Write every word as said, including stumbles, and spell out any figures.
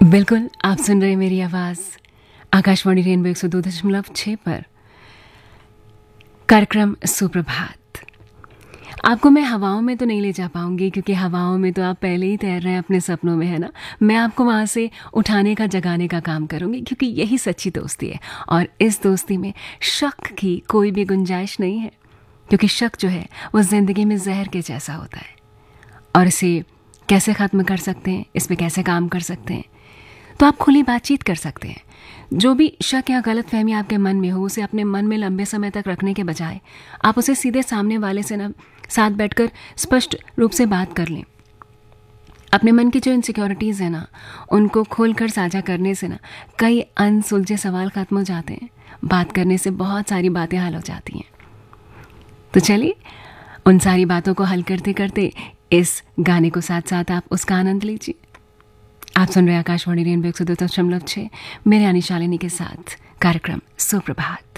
बिल्कुल, आप सुन रहे हैं मेरी आवाज़ आकाशवाणी रेनबो एक सौ दो दशमलव छह पर। कार्यक्रम सुप्रभात। आपको मैं हवाओं में तो नहीं ले जा पाऊंगी, क्योंकि हवाओं में तो आप पहले ही तैर रहे हैं अपने सपनों में, है ना। मैं आपको वहाँ से उठाने का, जगाने का काम करूंगी, क्योंकि यही सच्ची दोस्ती है। और इस दोस्ती में शक की कोई भी गुंजाइश नहीं है, क्योंकि शक जो है वो ज़िंदगी में जहर के जैसा होता है। और इसे कैसे ख़त्म कर सकते हैं, इस पर कैसे काम कर सकते हैं, तो आप खुली बातचीत कर सकते हैं। जो भी शक या गलत फहमी आपके मन में हो, उसे अपने मन में लंबे समय तक रखने के बजाय आप उसे सीधे सामने वाले से ना साथ बैठकर स्पष्ट रूप से बात कर लें। अपने मन की जो इनसिक्योरिटीज़ है ना, उनको खोलकर साझा करने से ना कई अनसुलझे सवाल खत्म हो जाते हैं। बात करने से बहुत सारी बातें हल हो जाती हैं। तो चलिए, उन सारी बातों को हल करते करते इस गाने को साथ साथ आप उसका आनंद लीजिए। आप सुन रहे हैं आकाशवाणी रेनबो एक सौ दो दशमलव छह, मेरे यानी शालिनी के साथ कार्यक्रम सुप्रभात।